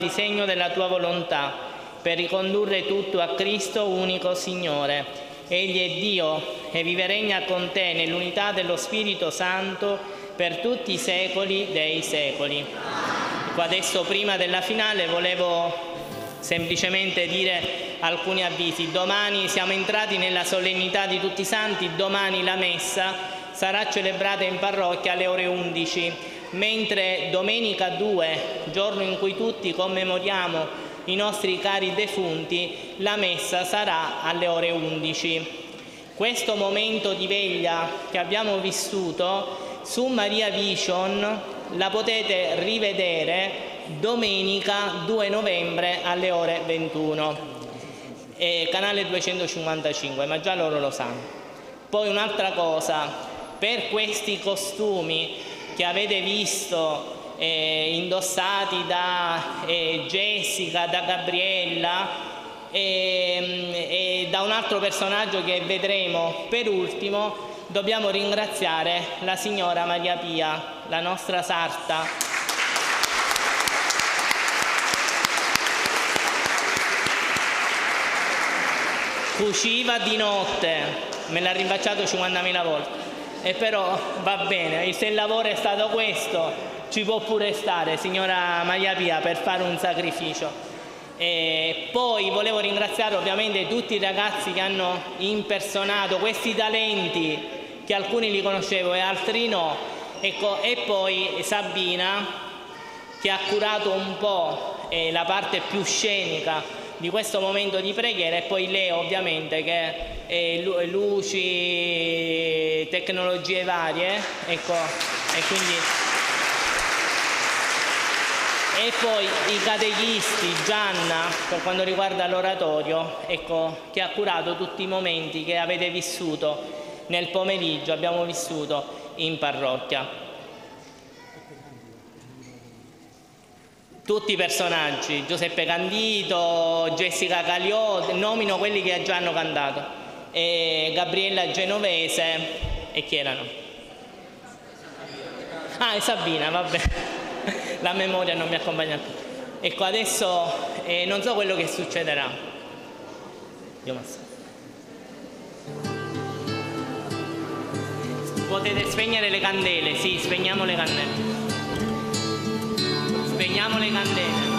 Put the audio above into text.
disegno della tua volontà, per ricondurre tutto a Cristo unico Signore. Egli è Dio e vive e regna con te nell'unità dello Spirito Santo per tutti i secoli dei secoli. Adesso, prima della finale, volevo semplicemente dire alcuni avvisi. Domani siamo entrati nella solennità di tutti i santi, domani la messa sarà celebrata in parrocchia alle ore 11. Mentre domenica 2, giorno in cui tutti commemoriamo i nostri cari defunti, la messa sarà alle ore 11. Questo momento di veglia che abbiamo vissuto su Maria Vision la potete rivedere domenica 2 novembre alle ore 21, canale 255, ma già loro lo sanno. Poi un'altra cosa, per questi costumi che avete visto indossati da Jessica, da Gabriella e da un altro personaggio che vedremo per ultimo, dobbiamo ringraziare la signora Maria Pia, la nostra sarta. Cuciva di notte, me l'ha rimbaciato 50.000 volte. E però va bene, se il lavoro è stato questo, ci può pure stare, signora Maria Pia, per fare un sacrificio. E poi volevo ringraziare ovviamente tutti i ragazzi che hanno impersonato questi talenti, che alcuni li conoscevo e altri no, ecco, e poi Sabina, che ha curato un po' la parte più scenica di questo momento di preghiera, e poi Leo ovviamente che luci, tecnologie varie, ecco, e quindi e poi i catechisti, Gianna per quanto riguarda l'oratorio, ecco, che ha curato tutti i momenti che avete vissuto nel pomeriggio, abbiamo vissuto in parrocchia. Tutti i personaggi, Giuseppe Candito, Jessica Calio, nomino quelli che già hanno cantato, e Gabriella Genovese, e chi erano? Ah, e Sabina, vabbè, la memoria non mi accompagna più. Ecco, adesso non so quello che succederà. Potete spegnere le candele, sì, spegniamo le candele. Spegniamo le candele.